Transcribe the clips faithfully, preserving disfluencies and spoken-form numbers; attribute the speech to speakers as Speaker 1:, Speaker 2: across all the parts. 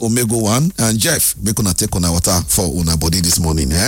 Speaker 1: Omega One, and Jeff. Make una take on our water for una body this morning. Eh?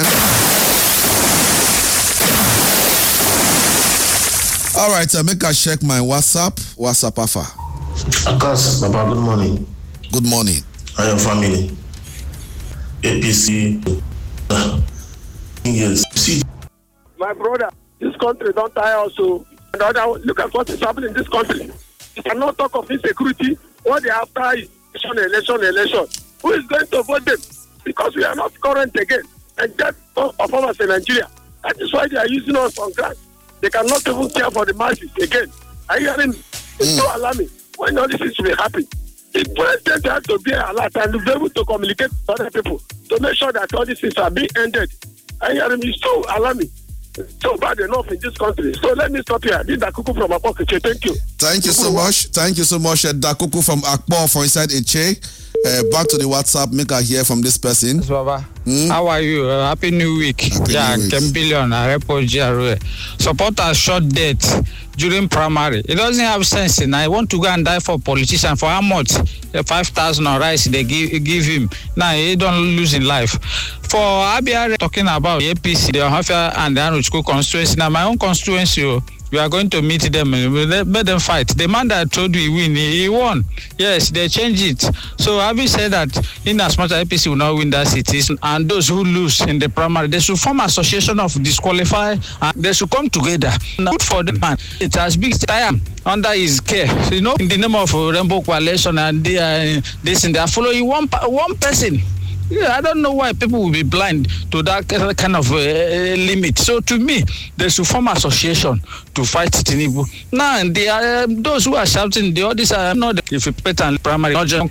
Speaker 1: All right, uh, make I check my WhatsApp. WhatsApp Alpha.
Speaker 2: Akas, Papa, good morning.
Speaker 1: Good morning.
Speaker 2: And your family. A P C. Uh, yes. See.
Speaker 3: My brother, this country don't tire also. And other, look at what is happening in this country. You cannot talk of insecurity. What they after is election, election, election. Who is going to vote them? Because we are not current again. And that performance in Nigeria. That is why they are using us on grant. They cannot even care for the masses again. Are you hearing me? It's mm. so alarming. When all this is will happen, the president has to be alert and be able to communicate with other people to make sure that all these things are being ended. Are you hearing me? It's so alarming. It's so bad enough in this country. So let me stop here. This is Dakuku from Akpo. Thank you.
Speaker 1: Thank you so much. Thank you so much, Dakuku from Akpo for Inside Eche. Uh, back to the WhatsApp, make I hear from this person.
Speaker 4: Yes, Baba. Hmm? How are you? Uh, happy New Week.
Speaker 1: Happy
Speaker 4: yeah,
Speaker 1: New
Speaker 4: ten billion. Supporters short death during primary. It doesn't have sense. And I want to go and die for politician. For how much? five thousand on rice they give, give him. Now he don't lose in life. For Abia talking about A P C, the Ohafia and the Anuchko constituency. Now my own constituency, we are going to meet them. Let them fight. The man that told you he win, he won. Yes, they changed it. So having said that, in as much as A P C will not win that cities, and those who lose in the primary, they should form association of disqualify, and they should come together. Good for the man. It has big time under his care. You know, in the name of Rainbow Coalition and they are this and they are following one one person. Yeah, I don't know why people will be blind to that kind of uh, limit. So to me, they should form association to fight Tinubu. Now, they are, those who are shouting, the others are not. If you put on primary, not just